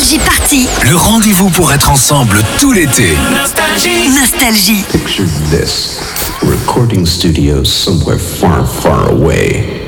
Nostalgie Party. Le rendez-vous pour être ensemble tout l'été. Nostalgie. Picture this. Recording studio somewhere far, far away.